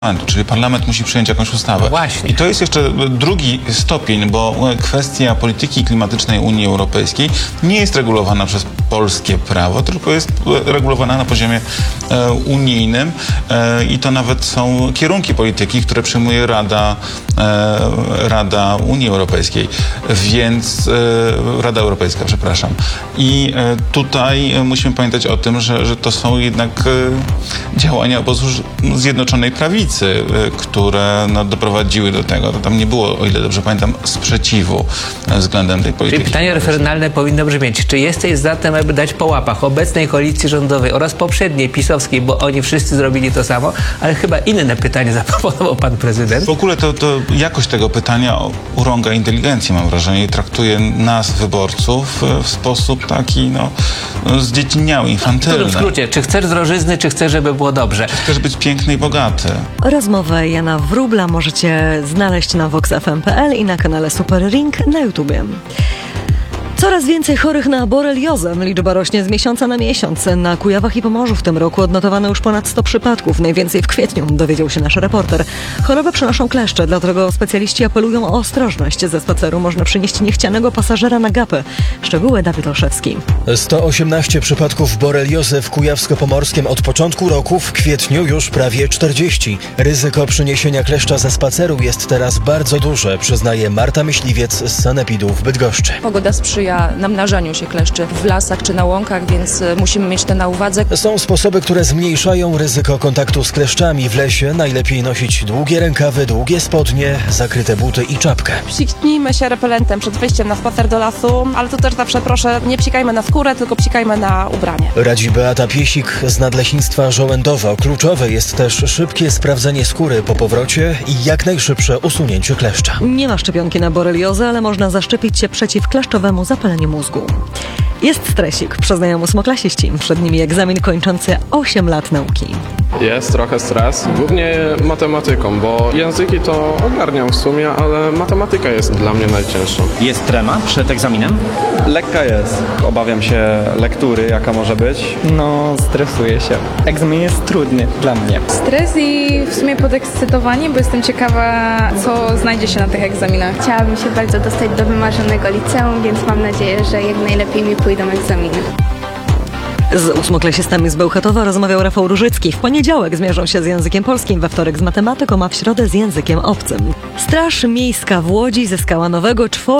Czyli parlament musi przyjąć jakąś ustawę. No właśnie. I to jest jeszcze drugi stopień, bo kwestia polityki klimatycznej Unii Europejskiej nie jest regulowana przez polskie prawo, tylko jest regulowana na poziomie unijnym i to nawet są kierunki polityki, które przyjmuje Rada Unii Europejskiej, więc Rada Europejska, przepraszam. I tutaj musimy pamiętać o tym, że to są jednak działania obozu Zjednoczonej Prawicy, które doprowadziły do tego. To tam nie było, o ile dobrze pamiętam, sprzeciwu względem tej polityki. Czyli pytanie referendalne powinno brzmieć: czy jesteś za tym, aby dać po łapach obecnej koalicji rządowej oraz poprzedniej pisowskiej, bo oni wszyscy zrobili to samo, ale chyba inne pytanie zaproponował pan prezydent. W ogóle to jakość tego pytania urąga inteligencji, mam wrażenie, i traktuje nas, wyborców, w sposób taki, zdziecinniały, infantylny. W skrócie, czy chcesz drożyzny, czy chcesz, żeby było dobrze? Chcesz być piękny i bogaty. Rozmowę Jana Wróbla możecie znaleźć na voxfm.pl i na kanale Super Ring na YouTubie. Coraz więcej chorych na boreliozę. Liczba rośnie z miesiąca na miesiąc. Na Kujawach i Pomorzu w tym roku odnotowano już ponad 100 przypadków. Najwięcej w kwietniu, dowiedział się nasz reporter. Chorobę przenoszą kleszcze, dlatego specjaliści apelują o ostrożność. Ze spaceru można przynieść niechcianego pasażera na gapę. Szczegóły Dawid Olszewski. 118 przypadków boreliozy w Kujawsko-Pomorskiem od początku roku, w kwietniu już prawie 40. Ryzyko przyniesienia kleszcza ze spaceru jest teraz bardzo duże, przyznaje Marta Myśliwiec z Sanepidu w Bydgoszczy. Pogoda sprzyja namnażaniu się kleszczy w lasach czy na łąkach, więc musimy mieć to na uwadze. Są sposoby, które zmniejszają ryzyko kontaktu z kleszczami. W lesie najlepiej nosić długie rękawy, długie spodnie, zakryte buty i czapkę. Psiknijmy się repelentem przed wyjściem na spacer do lasu, ale tu też zawsze proszę, nie psikajmy na skórę, tylko psikajmy na ubranie. Radzi Beata Piesik z Nadleśnictwa Żołędowa. Kluczowe jest też szybkie sprawdzenie skóry po powrocie i jak najszybsze usunięcie kleszcza. Nie ma szczepionki na boreliozę, ale można zaszczepić się przeciw kleszczowemu zapaleniu mózgu. Jest stresik, przyznają ósmoklasiści. Przed nimi egzamin kończący 8 lat nauki. Jest trochę stres, głównie matematyką, bo języki to ogarniam w sumie, ale matematyka jest dla mnie najcięższa. Jest trema przed egzaminem? Lekka jest. Obawiam się lektury, jaka może być. Stresuję się. Egzamin jest trudny dla mnie. Stres i w sumie podekscytowanie, bo jestem ciekawa, co znajdzie się na tych egzaminach. Chciałabym się bardzo dostać do wymarzonego liceum, więc mam nadzieję, że jak najlepiej mi pójdą egzaminy. Z ósmoklasistami z Bełchatowa rozmawiał Rafał Różycki. W poniedziałek zmierzą się z językiem polskim, we wtorek z matematyką, a w środę z językiem obcym. Straż Miejska w Łodzi zyskała nowego